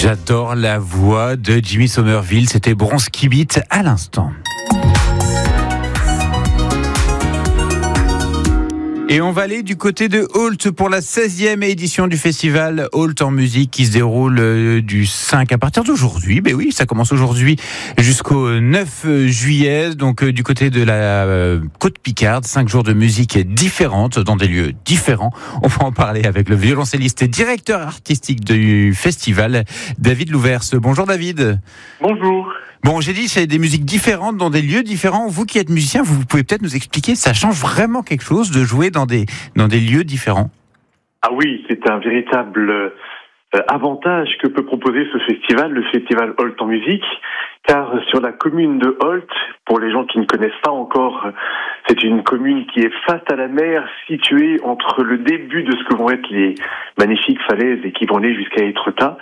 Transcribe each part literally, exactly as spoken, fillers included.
J'adore la voix de Jimmy Somerville, c'était Bronski Beat à l'instant. Et on va aller du côté de Holt pour la seizième édition du festival Holt en musique qui se déroule du cinq à partir d'aujourd'hui. Ben oui, ça commence aujourd'hui jusqu'au neuf juillet. Donc du côté de la Côte Picarde, cinq jours de musique différente dans des lieux différents. On va en parler avec le violoncelliste et directeur artistique du festival, David Louvers. Bonjour David. Bonjour. Bon, j'ai dit, c'est des musiques différentes dans des lieux différents. Vous qui êtes musicien, vous pouvez peut-être nous expliquer, ça change vraiment quelque chose de jouer dans des, dans des lieux différents? Ah oui, c'est un véritable euh, avantage que peut proposer ce festival, le festival Holt en musique, car sur la commune de Holt, pour les gens qui ne connaissent pas encore, c'est une commune qui est face à la mer, située entre le début de ce que vont être les magnifiques falaises et qui vont aller jusqu'à Étretat,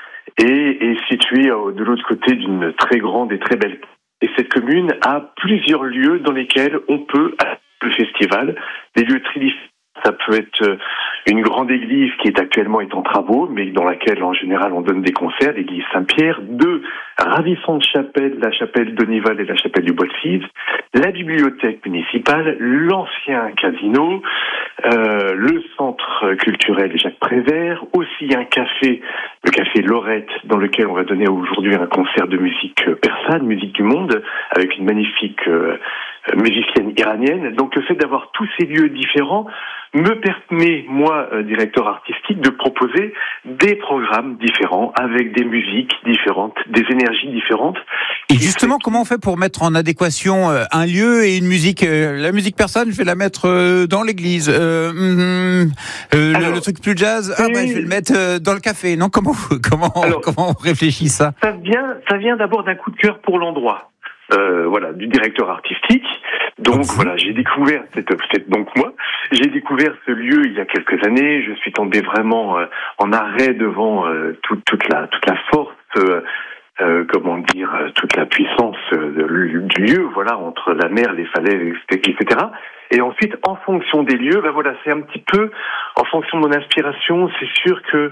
et est située de l'autre côté d'une très grande et très belle. Et cette commune a plusieurs lieux dans lesquels on peut aller le festival, des lieux très différents. Ça peut être une grande église qui est actuellement est en travaux, mais dans laquelle en général on donne des concerts, l'église Saint-Pierre, deux ravissantes chapelles, la chapelle d'Onival et la chapelle du Bois de Cise, la bibliothèque municipale, l'ancien casino, euh, le centre culturel Jacques Prévert, aussi un café, le café Lorette, dans lequel on va donner aujourd'hui un concert de musique persane, musique du monde, avec une magnifique euh, musicienne iranienne. Donc le fait d'avoir tous ces lieux différents me permet, moi, euh, directeur artistique, de proposer des programmes différents, avec des musiques différentes, des énergies différentes. Et justement, comment on fait pour mettre en adéquation euh, un lieu et une musique euh, La musique persane, je vais la mettre euh, dans l'église. Euh, euh, euh, Alors, le, le truc plus jazz, ah bah, je vais le mettre euh, dans le café. Non, comment, comment, Alors, comment on réfléchit ça? Ça vient, ça vient d'abord d'un coup de cœur pour l'endroit. Euh, voilà, du directeur artistique. Donc okay. Voilà, j'ai découvert, c'est, c'est donc moi, j'ai découvert ce lieu il y a quelques années. Je suis tombé vraiment euh, en arrêt devant euh, tout, toute la toute la force, euh, euh, comment dire, toute la puissance euh, du lieu. Voilà, entre la mer, les falaises, et cetera. Et ensuite, en fonction des lieux, ben voilà, c'est un petit peu en fonction de mon inspiration. C'est sûr que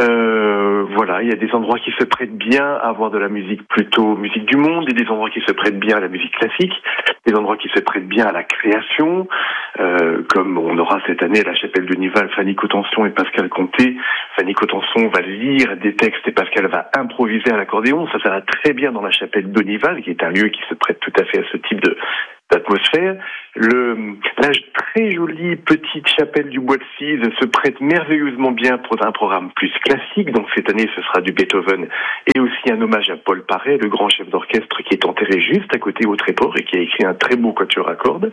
euh, voilà, il y a des endroits qui se prêtent bien à avoir de la musique plutôt musique du monde, et des endroits qui se prêtent bien à la musique classique, des endroits qui se prêtent bien à la création, euh, comme on aura cette année à la chapelle de Nival, Fanny Cotenson et Pascal Comté. Fanny Cotenson va lire des textes et Pascal va improviser à l'accordéon. Ça, ça va très bien dans la chapelle de Nival, qui est un lieu qui se prête tout à fait à ce type de d'atmosphère. Le, la très jolie petite chapelle du Bois de Cise se prête merveilleusement bien pour un programme plus classique. Donc cette année, ce sera du Beethoven et aussi un hommage à Paul Paré, le grand chef d'orchestre qui est enterré juste à côté au Tréport et qui a écrit un très beau quatuor à cordes.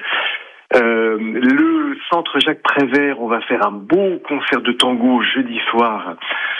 Euh, le centre Jacques Prévert, on va faire un beau concert de tango jeudi soir,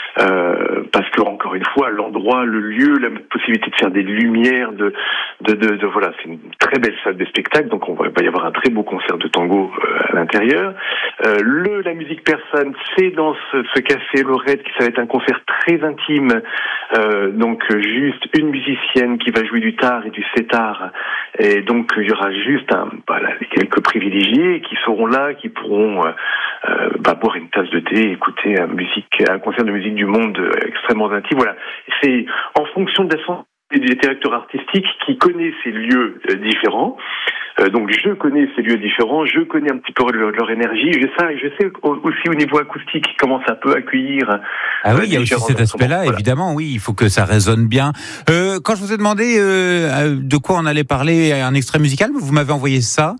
euh, parce que encore une fois, l'endroit, le lieu, la possibilité de faire des lumières, de, de, de, de voilà, c'est une très belle salle de spectacle, donc on va, il va y avoir un très beau concert de tango euh, à l'intérieur. Euh, le, la musique persane, c'est dans ce, ce café Lorette, qui ça va être un concert très intime, euh, donc juste une musicienne qui va jouer du tar et du sétar, et donc il y aura juste un, voilà, quelques privilégiés qui seront là, qui pourront euh, euh, bah, boire une tasse de thé, écouter un, musique, un concert de musique du monde euh, extrêmement intime. Voilà, c'est en fonction de la santé des directeurs artistiques qui connaissent ces lieux euh, différents. Euh, donc je connais ces lieux différents, je connais un petit peu leur, leur énergie. Je sais, je sais aussi au niveau acoustique comment ça peut accueillir. Ah oui, il y a aussi cet aspect-là, voilà. Évidemment, oui, il faut que ça résonne bien. Euh, quand je vous ai demandé euh, de quoi on allait parler, un extrait musical, vous m'avez envoyé ça.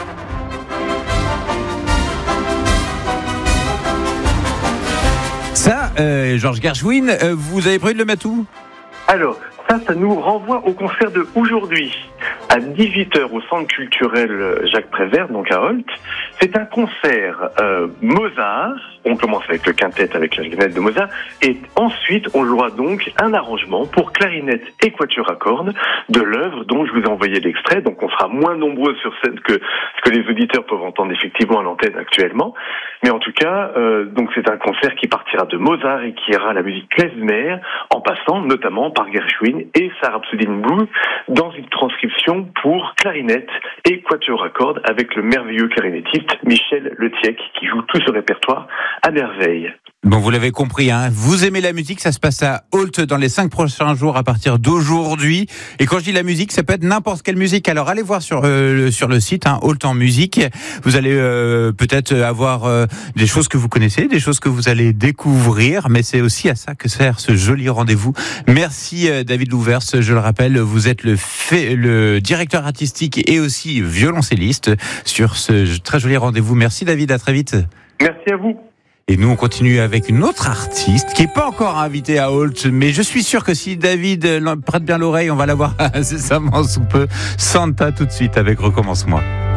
Ça, euh, Georges Gershwin, euh, vous avez prévu de le mettre où? Alors, ça, ça nous renvoie au concert de aujourd'hui, à dix-huit heures au Centre culturel Jacques Prévert, donc à Holt. C'est un concert euh, Mozart. On commence avec le quintet, avec la clarinette de Mozart, et ensuite on jouera donc un arrangement pour clarinette et quatuor à cordes de l'œuvre dont je vous ai envoyé l'extrait. Donc on sera moins nombreux sur scène que ce que les auditeurs peuvent entendre effectivement à l'antenne actuellement. Mais en tout cas, euh, donc c'est un concert qui partira de Mozart et qui ira la musique klezmer, en passant notamment par Gershwin et sa Rhapsody in Blue, dans une transcription pour clarinette et quatuor à cordes avec le merveilleux clarinettiste Michel Letiec qui joue tout ce répertoire à merveille. Bon, vous l'avez compris, hein, vous aimez la musique, ça se passe à Ault dans les cinq prochains jours à partir d'aujourd'hui. Et quand je dis la musique, ça peut être n'importe quelle musique. Alors allez voir sur euh, sur le site, hein, Ault en musique. Vous allez euh, peut-être avoir euh, des choses que vous connaissez, des choses que vous allez découvrir, mais c'est aussi à ça que sert ce joli rendez-vous. Merci euh, David Louvers, je le rappelle, vous êtes le, fait, le directeur artistique et aussi violoncelliste sur ce très joli rendez-vous. Merci David, à très vite. Merci à vous. Et nous, on continue avec une autre artiste qui n'est pas encore invitée à Ault, mais je suis sûr que si David prête bien l'oreille, on va la voir incessamment sous peu. Santa tout de suite avec Recommence-moi.